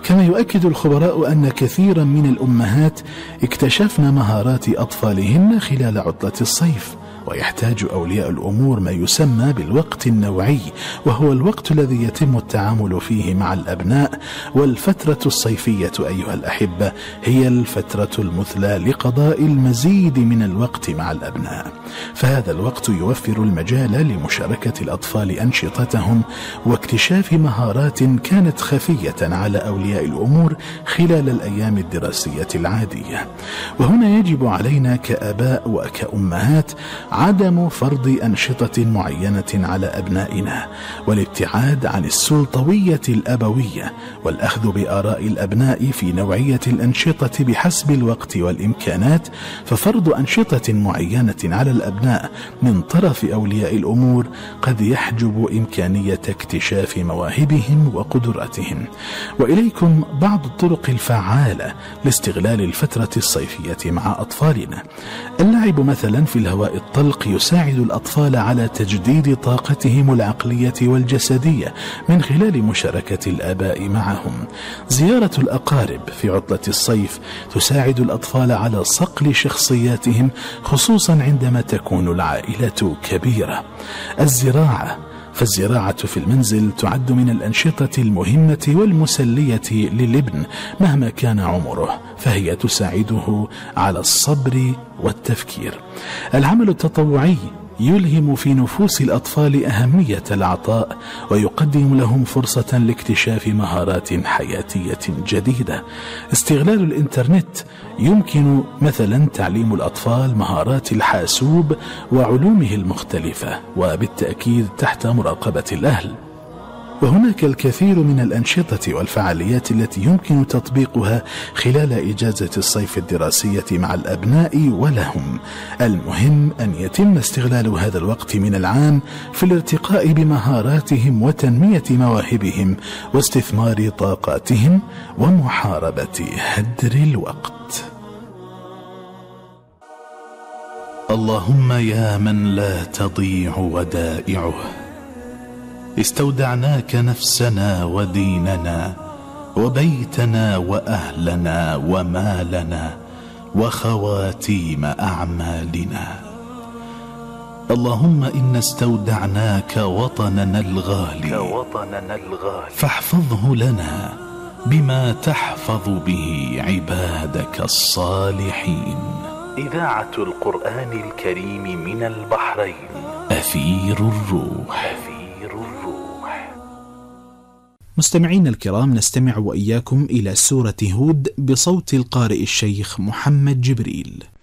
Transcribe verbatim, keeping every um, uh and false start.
كما يؤكد الخبراء أن كثيرا من الأمهات اكتشفن مهارات أطفالهن خلال عطلة الصيف، ويحتاج أولياء الأمور ما يسمى بالوقت النوعي، وهو الوقت الذي يتم التعامل فيه مع الأبناء. والفترة الصيفية أيها الأحبة هي الفترة المثلى لقضاء المزيد من الوقت مع الأبناء، فهذا الوقت يوفر المجال لمشاركة الأطفال أنشطتهم واكتشاف مهارات كانت خفية على أولياء الأمور خلال الأيام الدراسية العادية. وهنا يجب علينا كآباء وكأمهات عدم فرض أنشطة معينة على أبنائنا، والابتعاد عن السلطوية الأبوية، والأخذ بآراء الأبناء في نوعية الأنشطة بحسب الوقت والإمكانات. ففرض أنشطة معينة على الأبناء من طرف أولياء الأمور قد يحجب إمكانية اكتشاف مواهبهم وقدراتهم. وإليكم بعض الطرق الفعالة لاستغلال الفترة الصيفية مع أطفالنا. اللعب مثلا في الهواء الطلق يساعد الأطفال على تجديد طاقتهم العقلية والجسدية من خلال مشاركة الآباء معهم. زيارة الأقارب في عطلة الصيف تساعد الأطفال على صقل شخصياتهم، خصوصا عندما تكون العائلة كبيرة. الزراعة فالزراعة في المنزل تعد من الأنشطة المهمة والمسلية للابن مهما كان عمره، فهي تساعده على الصبر والتفكير. العمل التطوعي يلهم في نفوس الأطفال أهمية العطاء، ويقدم لهم فرصة لاكتشاف مهارات حياتية جديدة. استغلال الإنترنت يمكن مثلا تعليم الأطفال مهارات الحاسوب وعلومه المختلفة، وبالتأكيد تحت مراقبة الأهل. وهناك الكثير من الأنشطة والفعاليات التي يمكن تطبيقها خلال إجازة الصيف الدراسية مع الأبناء ولهم. المهم أن يتم استغلال هذا الوقت من العام في الارتقاء بمهاراتهم وتنمية مواهبهم واستثمار طاقاتهم ومحاربة هدر الوقت. اللهم يا من لا تضيع ودائعه، استودعناك نفسنا وديننا وبيتنا وأهلنا ومالنا وخواتيم أعمالنا. اللهم إنا استودعناك وطننا الغالي فاحفظه لنا بما تحفظ به عبادك الصالحين. إذاعة القرآن الكريم من البحرين، أثير الروح. مستمعين الكرام، نستمع وإياكم إلى سورة هود بصوت القارئ الشيخ محمد جبريل.